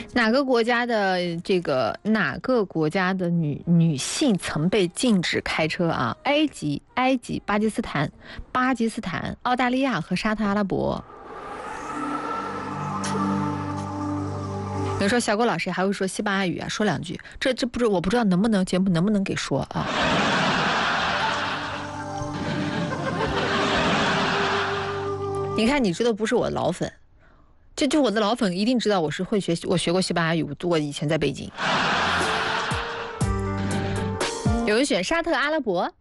哪个国家的女性曾被禁止开车啊？埃及、巴基斯坦、澳大利亚和沙特阿拉伯。有时候小郭老师还会说西班牙语啊，说两句，这不是我不知道节目能不能给说啊？你看，你知道不是我的老粉，就我的老粉一定知道我是会学，我学过西班牙语，我以前在北京。有人选沙特阿拉伯。